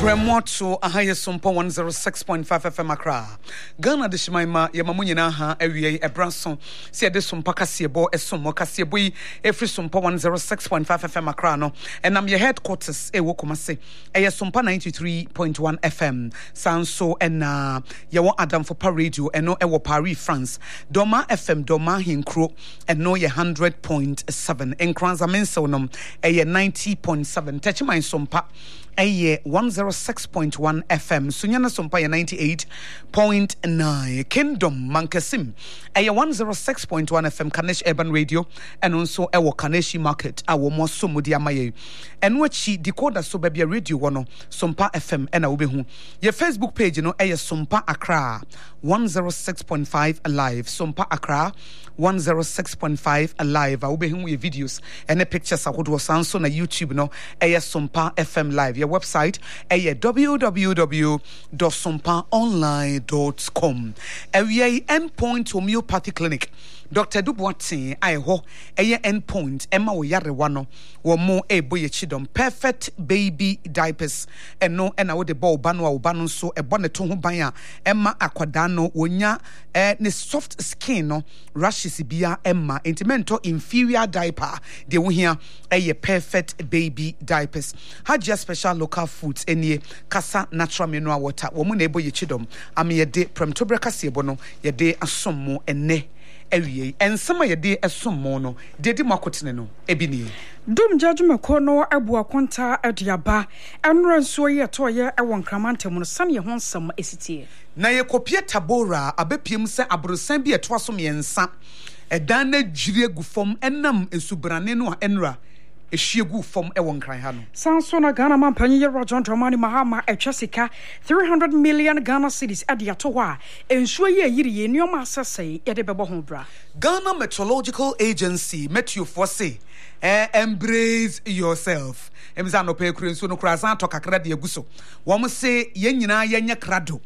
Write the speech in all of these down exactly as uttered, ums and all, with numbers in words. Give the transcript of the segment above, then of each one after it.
Bremoto Ahaya Sumpa one oh six point five F M Accra. Ghana de Shimaima Yamamunina ha ewie e branson se de sumpa kasiebo esomo kasiebo yi efri sumpa one oh six point five F M Accra no enam ye headquarters e wo Kumase e ye sumpa ninety-three point one F M sanso ena ye wo Adam for Pa radio eno e wo Paris France Doma F M Doma Hinkro eno ye one hundred point seven enkranza mensonom e ye ninety point seven techima sumpa Aye one oh six point one F M Sunyana Sumpaya ninety-eight point nine Kingdom Mankasim Aye one oh six point one F M Kanesh Urban Radio and also Ewo Kaneshi Market Awo Moso Mudiamaye and what she decoder so baby radio one Sumpa F M and Ubehu your Facebook page you know Aye Sumpa Accra one oh six point five live Sumpa Accra one oh six point five live Ubehu your videos and the pictures I would was also na YouTube no Aye Sumpa F M live website eh w w w dot sumpa online dot com. Ewie endpoint homeopathy clinic Doctor Duboatin I ho eye endpoint Emma wo yarewa no wo mo e boye chidom perfect baby diapers eno ena wo de ball ba no wo ba no so e bo ne to ho ban a Emma akwada no wonya eh ne soft skin no rashes bia Emma intimento inferior diaper de wo hia eye perfect baby diapers Hajia special local foods enie kasa natural mineral water wo mo na e boye chidom am ye de premtobra kasebo no ye de asomo ene ewie ensema ye de esomo no de di makotene no ebini Dum judgment kono abu akonta aduaba enro nso ye to ye ewon kramantam no sam ye honsam esitie na ye kopie tabora abepiem se abrosan bi eto aso miensa edan na jire gufom enam esubrane no enra ehyiegu fom ewon kran ha no sanso na Ghana mampanyi ye Roger Dramani Mahama etwasika three hundred million Ghana cedis ade ato ho a ensuo ye yiri ye nioma asasai ye de bebo ho bra Ghana Meteorological Agency Meteo Force eh, embrace yourself emza no pe kure nsuo no kura san to kakra de aguso wo mo se ye nyina ye nya krado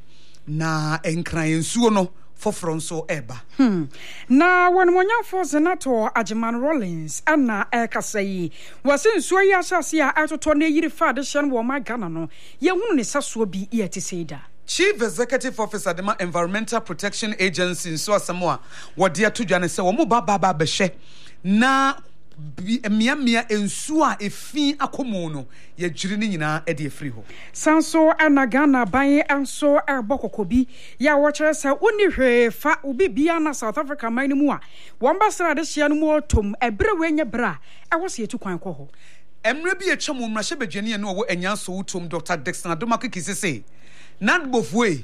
na enkran nsuo no Fofronso eba. Hmm. Na wanmonya for Senator Ajiman Rollins ana ekasai. Wasin so ya asase a atoto na yiri fa de hye no ma Ghana no. Ye hunu ne saso bi ye ti seida. Chief Executive Officer Dema Environmental Protection Agency so asemo a wode atodwane se wo mo baba ba behye na mia mia ensu a efi akomo no ye jiri ni nyina e de efri ho sanso anagana ban anso erbokokobi ya wo kire se uni hwe fa obi bia na South Africa man mu a won basra de hye no mu otom ebre wenye bra e wo se etu kwan kɔ ho emre bi etwa mu mra hye badwane no wo anyanso utom Doctor Dexter Adomako kisese nadbofwe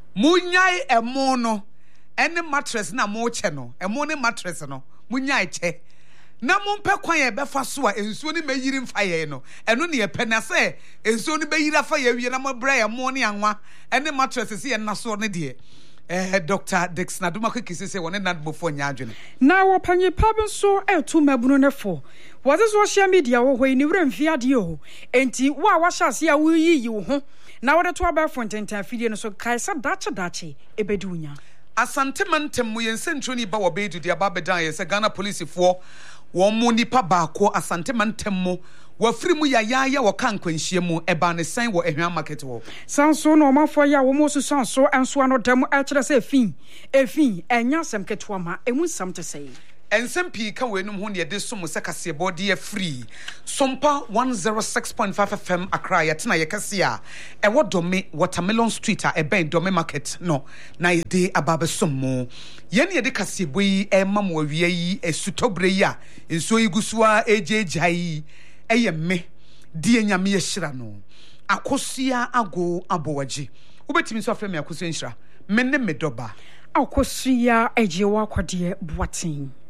munyai emo no ene mattress na mo che no emo ne mattress no munyai che na mompe kwan ye befa so a ensuo ni meyiri mfa ye no eno ne ye pena se ensuo ni beyira fa ye wie na mo bra ye mo ne anwa ene mattress se ye naso ne de eh Doctor Dexter Adomako kisese woni nadbofo nya adwene na wo panyi pabin so etu mabunu ne fo was social media wo hoi ni wura mfi ade o enti wo a wahase a wo yiyi wo ho na wo de to aba fonten fidie no so kaisa dache dache ebedunya Asante mantem mu yensentro ni ba wo bedu de aba bedan ye se Ghana police fo wo mo nipa baako asante mantem mu wafiri mu yayaya wo kan kwanhie mu eba ne san wo ehwan market wo sanso no mafo ya wo mo susan so enso ano dem a kire se efin efin enya sem keto ma emu sam te sei ensem pi ka we num ho ne de som se kase body e free Sumpa one oh six point five F M Accra ya tena ye kase a e wo dome Watermelon Street a e ben dome market no na ye de ababe som mo ye ne de kase boyi e mam wa wie yi esutobre yi a enso igusua ejejai eye me die nyame ye hyira no akosia ago abowaji ubetimi so afrɛ me akosia nhyira me ne me doba akosia ejewa kwade boatin